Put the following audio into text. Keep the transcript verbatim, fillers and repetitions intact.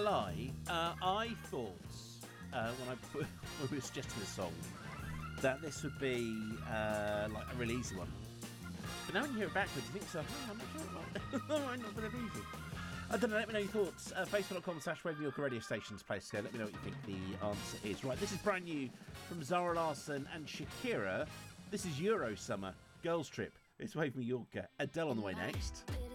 lie, uh, I thought uh, when I put, when we were suggesting this song that this would be uh, like a really easy one. But now when you hear it backwards, you think so. Oh, I'm not sure. It might not be that easy. I don't know. Let me know your thoughts. Uh, Facebook.com slash Radio Radio Stations place here. Let me know what you think the answer is. Right, this is brand new from Zara Larsson and Shakira. This is Euro Summer Girls Trip. It's Wave Mallorca. Adele on the way next.